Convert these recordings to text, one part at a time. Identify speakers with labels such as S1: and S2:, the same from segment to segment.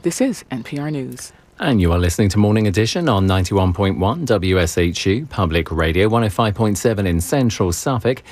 S1: This is NPR News.
S2: And you are listening to Morning Edition on 91.1 WSHU Public Radio, 105.7 in central Suffolk,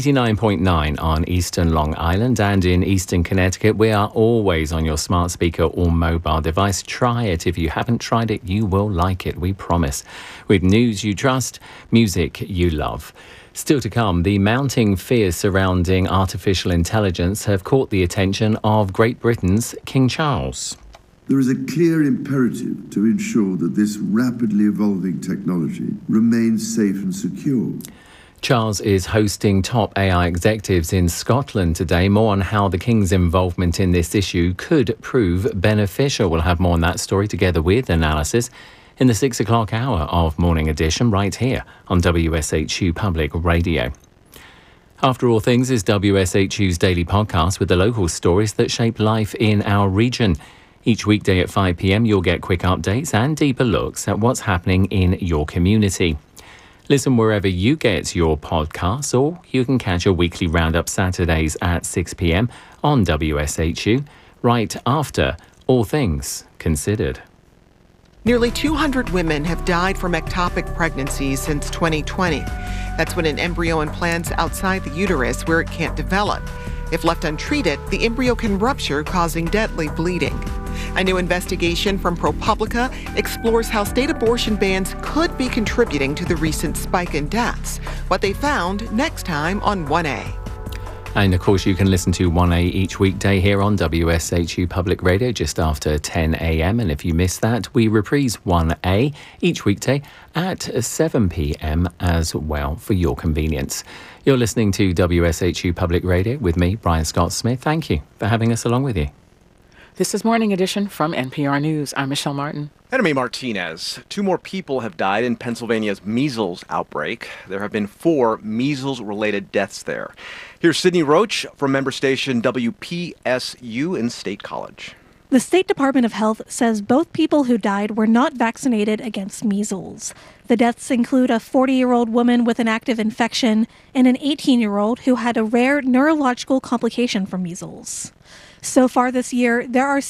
S2: 89.9 on eastern Long Island, and in eastern Connecticut. We are always on your smart speaker or mobile device. Try it. If you haven't tried it, you will like it, we promise. With news you trust, music you love. Still to come, the mounting fears surrounding artificial intelligence have caught the attention of Great Britain's King Charles.
S3: There is a clear imperative to ensure that this rapidly evolving technology remains safe and secure.
S2: Charles is hosting top AI executives in Scotland today. More on how the King's involvement in this issue could prove beneficial. We'll have more on that story together with analysis in the 6 o'clock hour of Morning Edition right here on WSHU Public Radio. After All Things is WSHU's daily podcast with the local stories that shape life in our region. Each weekday at 5 p.m, you'll get quick updates and deeper looks at what's happening in your community. Listen wherever you get your podcasts, or you can catch a weekly roundup Saturdays at 6 p.m. on WSHU, right after All Things Considered.
S4: Nearly 200 women have died from ectopic pregnancies since 2020. That's when an embryo implants outside the uterus where it can't develop. If left untreated, the embryo can rupture, causing deadly bleeding. A new investigation from ProPublica explores how state abortion bans could be contributing to the recent spike in deaths. What they found next time on 1A.
S2: And of course, you can listen to 1A each weekday here on WSHU Public Radio just after 10 a.m. And if you miss that, we reprise 1A each weekday at 7 p.m. as well for your convenience. You're listening to WSHU Public Radio with me, Brian Scott Smith. Thank you for having us along with you.
S1: This is Morning Edition from NPR News. I'm Michelle Martin.
S5: And I'm Martinez. 2 more people have died in Pennsylvania's measles outbreak. There have been 4 measles-related deaths there. Here's Sydney Roach from member station WPSU in State College.
S6: The State Department of Health says both people who died were not vaccinated against measles. The deaths include a 40-year-old woman with an active infection and an 18-year-old who had a rare neurological complication from measles. So far this year, there are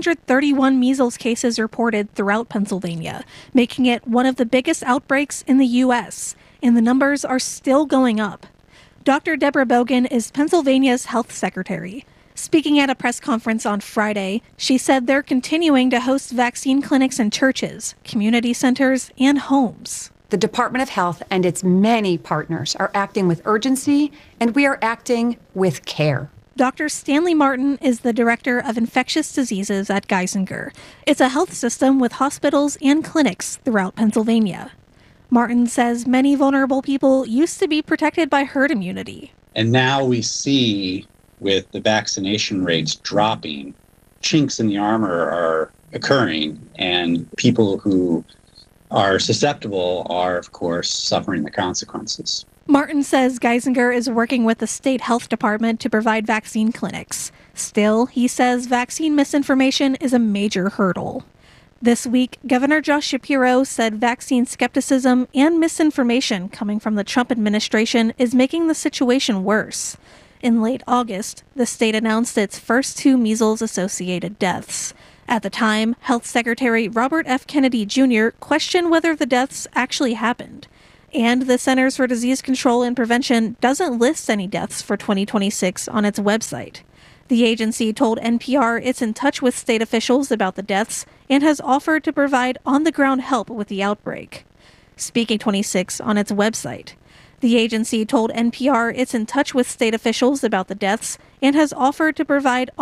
S6: 731 measles cases reported throughout Pennsylvania, making it one of the biggest outbreaks in the U.S., and the numbers are still going up. Dr. Deborah Bogan is Pennsylvania's health secretary. Speaking at a press conference on Friday, she said they're continuing to host vaccine clinics in churches, community centers, and homes.
S7: The Department of Health and its many partners are acting with urgency, and we are acting with care.
S6: Dr. Stanley Martin is the director of infectious diseases at Geisinger. It's a health system with hospitals and clinics throughout Pennsylvania. Martin says many vulnerable people used to be protected by herd immunity.
S8: And now we see, with the vaccination rates dropping, chinks in the armor are occurring, and people who are susceptible are, of course, suffering the consequences.
S6: Martin says Geisinger is working with the state health department to provide vaccine clinics. Still, he says vaccine misinformation is a major hurdle. This week, Governor Josh Shapiro said vaccine skepticism and misinformation coming from the Trump administration is making the situation worse. In late August, the state announced its first 2 measles-associated deaths. At the time, Health Secretary Robert F. Kennedy Jr. questioned whether the deaths actually happened. And the Centers for Disease Control and Prevention doesn't list any deaths for 2026 on its website. The agency told NPR it's in touch with state officials about the deaths and has offered to provide on-the-ground help with the outbreak. Speaking 26 on its website. The agency told NPR it's in touch with state officials about the deaths and has offered to provide